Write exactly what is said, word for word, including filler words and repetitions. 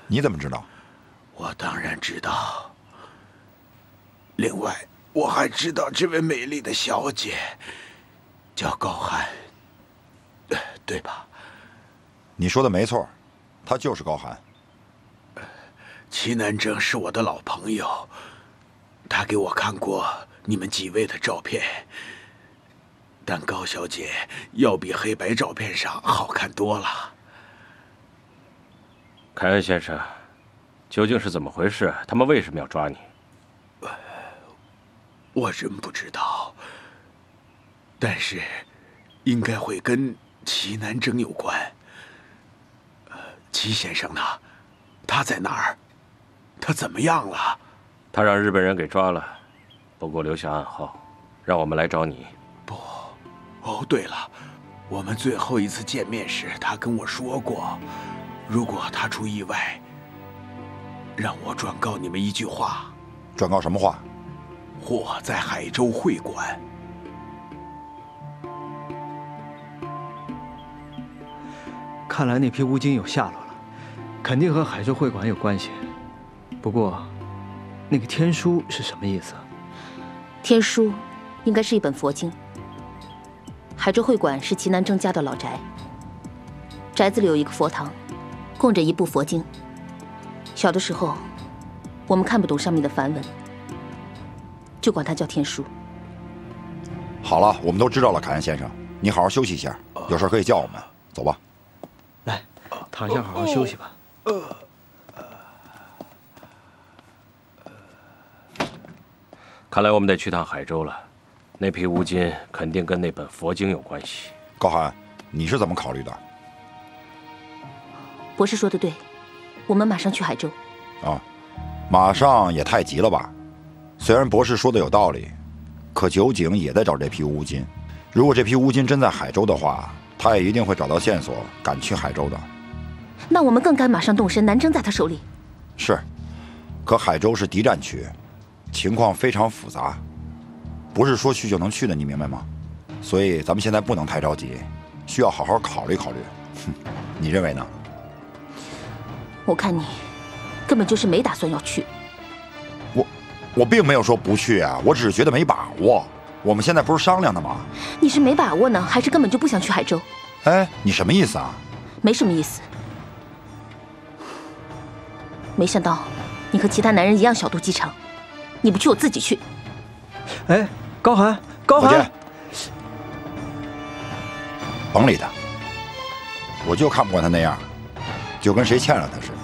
你怎么知道？ 我当然知道。另外，我还知道这位美丽的小姐叫高寒，呃，对吧？ 你说的没错，她就是高寒。 齐南征是我的老朋友，他给我看过你们几位的照片，但高小姐要比黑白照片上好看多了。 凯恩先生，究竟是怎么回事？他们为什么要抓你？ 我真不知道，但是应该会跟齐南征有关。呃，齐先生呢？他在哪儿？他怎么样了？ 他让日本人给抓了，不过留下暗号，让我们来找你。 不，哦，对了，我们最后一次见面时，他跟我说过，如果他出意外，让我转告你们一句话。 转告什么话？ 祸在海州会馆。 看来那批乌金有下落了，肯定和海州会馆有关系。不过，那个天书是什么意思？ 天书应该是一本佛经。海州会馆是齐南征家的老宅，宅子里有一个佛堂，供着一部佛经。小的时候，我们看不懂上面的梵文，就管它叫天书。 好了，我们都知道了，凯恩先生，你好好休息一下，有事可以叫我们。走吧。 来，躺下好好休息吧。 看来我们得去趟海州了，那批乌金肯定跟那本佛经有关系。 高寒，你是怎么考虑的？ 博士说的对，我们马上去海州。 啊，马上也太急了吧？虽然博士说的有道理，可酒井也在找这批乌金。如果这批乌金真在海州的话，他也一定会找到线索，赶去海州的。 那我们更该马上动身，南征在他手里。 是，可海州是敌占区，情况非常复杂，不是说去就能去的，你明白吗？所以咱们现在不能太着急，需要好好考虑考虑。哼，你认为呢？ 我看你根本就是没打算要去。 我我并没有说不去啊，我只是觉得没把握。我们现在不是商量的吗？ 你是没把握呢，还是根本就不想去海州？ 哎，你什么意思啊？ 没什么意思。没想到你和其他男人一样小肚鸡肠，你不去我自己去。 哎，高寒，高寒， 甭理他，我就看不惯他那样，就跟谁欠了他似的。